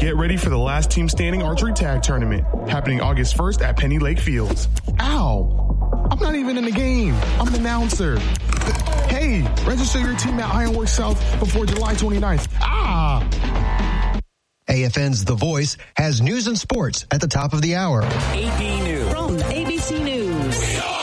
Get ready for the last team standing archery tag tournament, happening August 1st at Penny Lake Fields. Ow! I'm not even in the game. I'm an announcer. Hey, register your team at Ironworks South before July 29th. AFN's The Voice has news and sports at the top of the hour. AP News. From ABC News.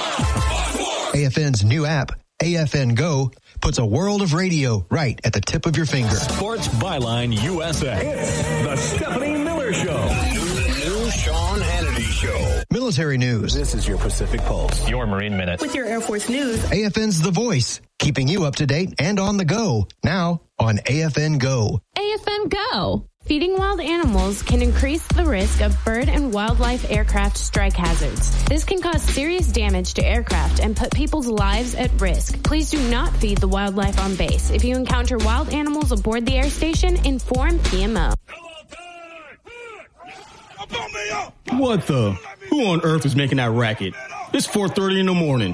AFN's new app, AFN Go, puts a world of radio right at the tip of your finger. Sports Byline USA. It's the Stephanie Miller Show. The new Sean Hannity Show. Military news. This is your Pacific Pulse. Your Marine Minute. With your Air Force news. AFN's The Voice, keeping you up to date and on the go. Now on AFN Go. AFN Go. Feeding wild animals can increase the risk of bird and wildlife aircraft strike hazards. This can cause serious damage to aircraft and put people's lives at risk. Please do not feed the wildlife on base. If you encounter wild animals aboard the air station, inform PMO. What the? Who on earth is making that racket? It's 4:30 in the morning.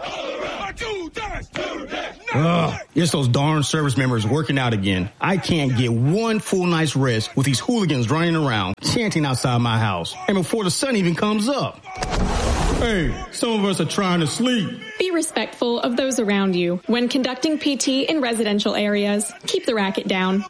It's those darn service members working out again. I can't get one full night's rest with these hooligans running around, chanting outside my house, and before the sun even comes up. Hey, some of us are trying to sleep. Be respectful of those around you. When conducting PT in residential areas, keep the racket down.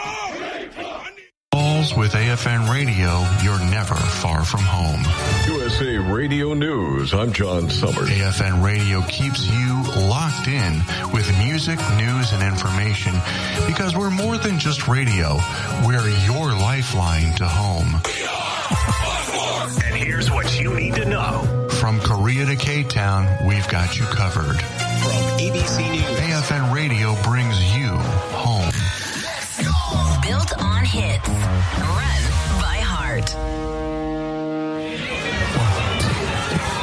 With AFN Radio, you're never far from home. USA Radio News, I'm John Summers. AFN Radio keeps you locked in with music, news, and information because we're more than just radio. We're your lifeline to home. And here's what you need to know. From Korea to K-Town, we've got you covered. From ABC News. AFN Radio brings you home. Built on hits.